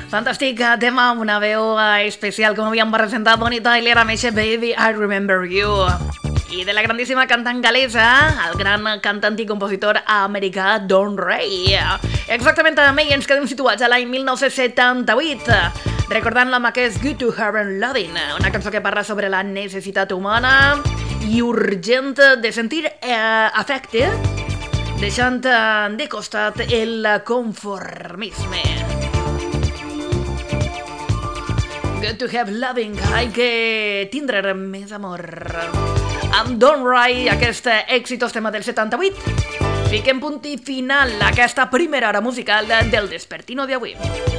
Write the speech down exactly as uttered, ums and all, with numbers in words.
Fantàstic tema amb una veu especial, com havíem presentat Bonnie Tyler amb eixe Baby I Remember You. I de la grandíssima cantant galesa, el gran cantant i compositor americà Don Ray. Exactament amb ell ens quedem situats a l'any mil nou-cents setanta-vuit, recordant-la amb aquest Good to Have and Loving, una cançó que parla sobre la necessitat humana i urgent de sentir eh, afecte, deixant de costat el conformisme. Good to have loving, hay que tindre més amor. Amb Don Ray, aquest èxitós tema del setanta-vuit, fiquem punt i final a aquesta primera hora musical del Despertino d'avui.